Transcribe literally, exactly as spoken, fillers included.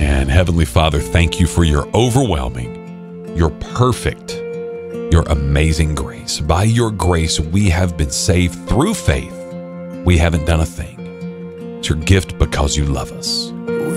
Amen. Heavenly Father, thank you for your overwhelming, your perfect, your amazing grace. By your grace, we have been saved through faith. We haven't done a thing. It's your gift because you love us.